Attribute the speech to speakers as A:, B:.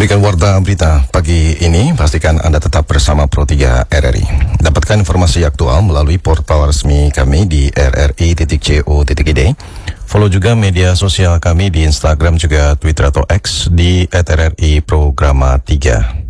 A: Demikian warta berita pagi ini, pastikan Anda tetap bersama Pro 3 RRI. Dapatkan informasi aktual melalui portal resmi kami di rri.co.id. Follow juga media sosial kami di Instagram juga Twitter atau X di @RRI Programa 3.